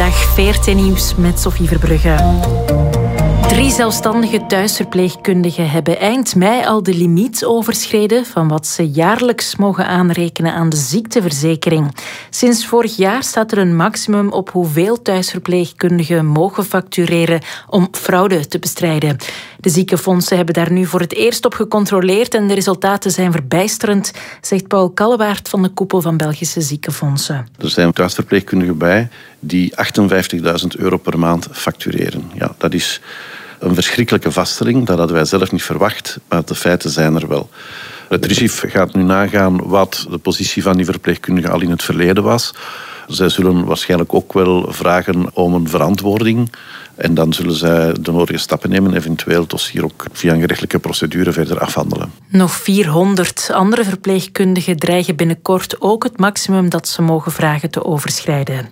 Goedemiddag, VRT Nieuws met Sophie Verbrugge. 3 zelfstandige thuisverpleegkundigen hebben eind mei al de limiet overschreden van wat ze jaarlijks mogen aanrekenen aan de ziekteverzekering. Sinds vorig jaar staat er een maximum op hoeveel thuisverpleegkundigen mogen factureren om fraude te bestrijden. De ziekenfondsen hebben daar nu voor het eerst op gecontroleerd en de resultaten zijn verbijsterend, zegt Paul Kallewaert van de koepel van Belgische ziekenfondsen. Er zijn thuisverpleegkundigen bij die €58.000 per maand factureren. Ja, dat is een verschrikkelijke vaststelling. Dat hadden wij zelf niet verwacht, maar de feiten zijn er wel. Het RIGIF gaat nu nagaan wat de positie van die verpleegkundigen al in het verleden was. Zij zullen waarschijnlijk ook wel vragen om een verantwoording. En dan zullen zij de nodige stappen nemen, eventueel het dossier ook via een gerechtelijke procedure verder afhandelen. Nog 400 andere verpleegkundigen dreigen binnenkort ook het maximum dat ze mogen vragen te overschrijden.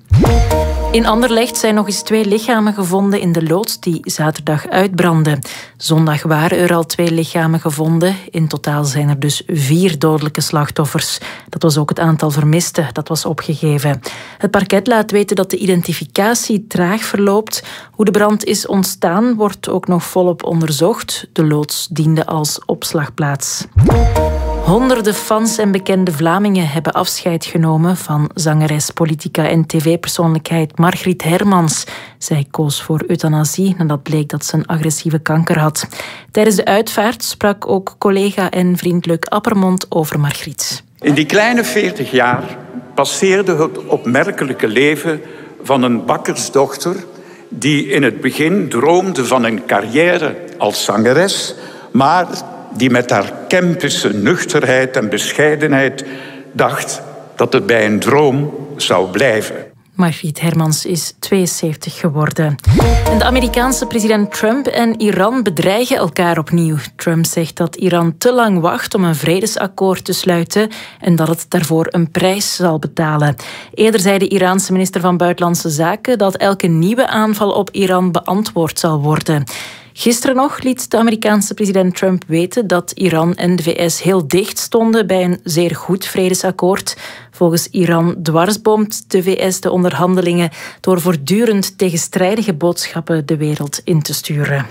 In Anderlecht zijn nog eens 2 lichamen gevonden in de loods die zaterdag uitbrandde. Zondag waren er al 2 lichamen gevonden. In totaal zijn er dus 4 dodelijke slachtoffers. Dat was ook het aantal vermisten dat was opgegeven. Het parket laat weten dat de identificatie traag verloopt. Hoe de brand is ontstaan wordt ook nog volop onderzocht. De loods diende als opslagplaats. Honderden fans en bekende Vlamingen hebben afscheid genomen van zangeres, politica en tv-persoonlijkheid Margriet Hermans. Zij koos voor euthanasie nadat bleek dat ze een agressieve kanker had. Tijdens de uitvaart sprak ook collega en vriend Luc Appermond over Margriet. In die kleine 40 jaar passeerde het opmerkelijke leven van een bakkersdochter die in het begin droomde van een carrière als zangeres, maar die met haar Kempische nuchterheid en bescheidenheid dacht dat het bij een droom zou blijven. Margriet Hermans is 72 geworden. En de Amerikaanse president Trump en Iran bedreigen elkaar opnieuw. Trump zegt dat Iran te lang wacht om een vredesakkoord te sluiten en dat het daarvoor een prijs zal betalen. Eerder zei de Iraanse minister van Buitenlandse Zaken dat elke nieuwe aanval op Iran beantwoord zal worden. Gisteren nog liet de Amerikaanse president Trump weten dat Iran en de VS heel dicht stonden bij een zeer goed vredesakkoord. Volgens Iran dwarsboomt de VS de onderhandelingen door voortdurend tegenstrijdige boodschappen de wereld in te sturen.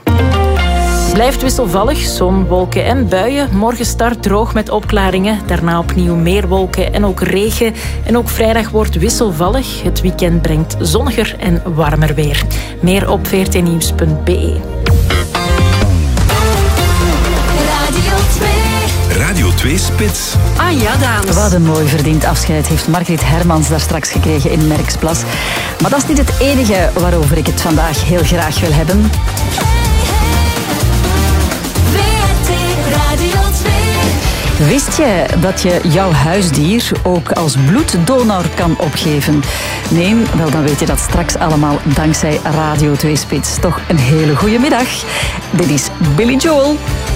Blijft wisselvallig, zon, wolken en buien. Morgen start droog met opklaringen. Daarna opnieuw meer wolken en ook regen. En ook vrijdag wordt wisselvallig. Het weekend brengt zonniger en warmer weer. Meer op vrtnieuws.be. Radio 2 Spits. Ah ja, dames. Wat een mooi verdiend afscheid heeft Margriet Hermans daar straks gekregen in Merksplas. Maar dat is niet het enige waarover ik het vandaag heel graag wil hebben. Wist je dat je jouw huisdier ook als bloeddonor kan opgeven? Nee, wel dan weet je dat straks allemaal dankzij Radio 2 Spits. Toch een hele goede middag. Dit is Billy Joel.